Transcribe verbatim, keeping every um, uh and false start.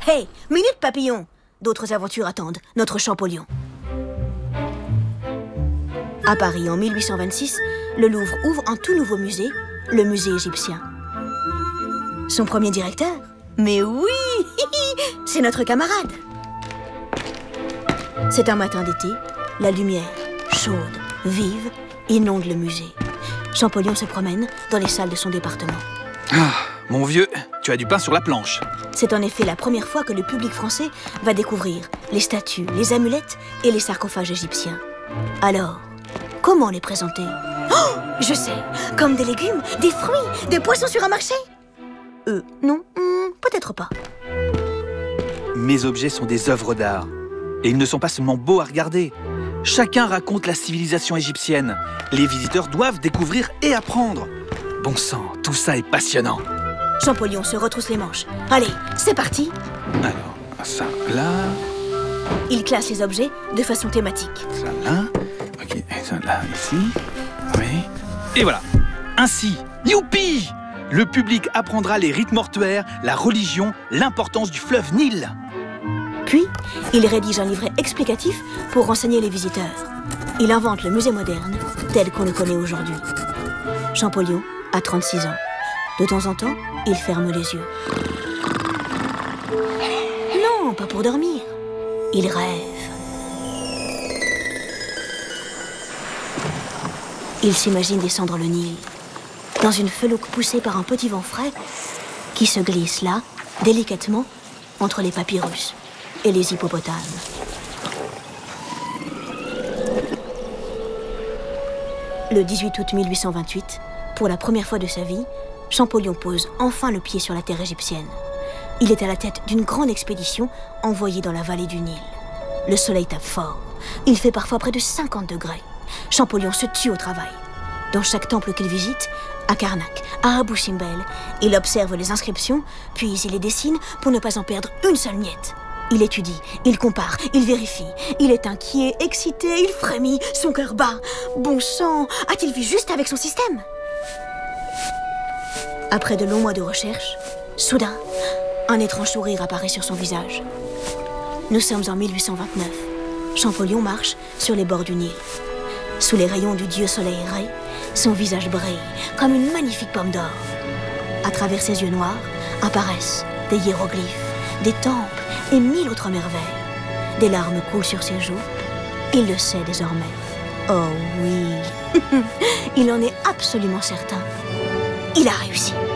Hey, minute papillon! D'autres aventures attendent notre Champollion. À Paris, en mille huit cent vingt-six, le Louvre ouvre un tout nouveau musée, le musée égyptien. Son premier directeur? Mais oui! C'est notre camarade! C'est un matin d'été, la lumière, chaude, vive, inonde le musée. Champollion se promène dans les salles de son département. Ah, mon vieux, tu as du pain sur la planche. C'est en effet la première fois que le public français va découvrir les statues, les amulettes et les sarcophages égyptiens. Alors, comment les présenter? Oh, je sais, comme des légumes, des fruits, des poissons sur un marché? Euh, non, hmm, peut-être pas. Mes objets sont des œuvres d'art. Et ils ne sont pas seulement beaux à regarder. Chacun raconte la civilisation égyptienne. Les visiteurs doivent découvrir et apprendre. Bon sang, tout ça est passionnant. Champollion se retrousse les manches. Allez, c'est parti. Alors, ça là... Il classe les objets de façon thématique. Ça là... Ok, et ça là, ici... Oui... Et voilà. Ainsi, youpi! Le public apprendra les rites mortuaires, la religion, l'importance du fleuve Nil. Puis, il rédige un livret explicatif pour renseigner les visiteurs. Il invente le musée moderne, tel qu'on le connaît aujourd'hui. Champollion a trente-six ans. De temps en temps, il ferme les yeux. Non, pas pour dormir. Il rêve. Il s'imagine descendre le Nil, dans une felouque poussée par un petit vent frais qui se glisse là, délicatement, entre les papyrus et les hippopotames. Le dix-huit août mille huit cent vingt-huit, pour la première fois de sa vie, Champollion pose enfin le pied sur la terre égyptienne. Il est à la tête d'une grande expédition envoyée dans la vallée du Nil. Le soleil tape fort. Il fait parfois près de cinquante degrés. Champollion se tue au travail. Dans chaque temple qu'il visite, à Karnak, à Abou Simbel, il observe les inscriptions, puis il les dessine pour ne pas en perdre une seule miette. Il étudie, il compare, il vérifie. Il est inquiet, excité, il frémit, son cœur bat. Bon sang, a-t-il vu juste avec son système? Après de longs mois de recherche, soudain, un étrange sourire apparaît sur son visage. Nous sommes en mille huit cent vingt-neuf. Champollion marche sur les bords du Nil. Sous les rayons du dieu soleil ray, son visage brille comme une magnifique pomme d'or. À travers ses yeux noirs apparaissent des hiéroglyphes, des temples et mille autres merveilles. Des larmes coulent sur ses joues. Il le sait désormais. Oh oui, il en est absolument certain. Il a réussi.